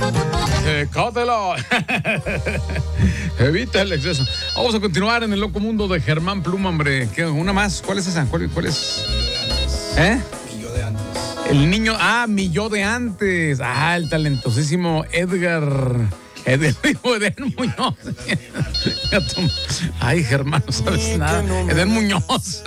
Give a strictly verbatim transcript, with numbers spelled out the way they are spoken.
Cátelo. Evita el exceso. Vamos a continuar en el loco mundo de Germán Pluma, hombre. ¿Qué? Una más. ¿Cuál es esa? ¿Cuál, cuál es? ¿Eh? Mi yo de antes. El niño. Ah, mi yo de antes. Ah, el talentosísimo Edgar. Edgar, Edgar Muñoz. Ay, Germán, no sabes nada. Edgar Muñoz.